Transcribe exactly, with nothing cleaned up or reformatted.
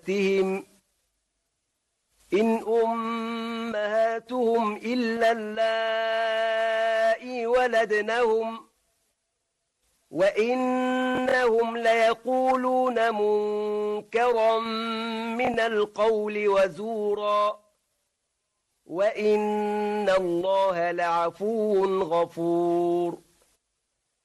أمهاتهم إن أمهاتهم إلا اللائي ولدنهم وإنهم ليقولون منكرا من القول وزورا وإن الله لعفو غفور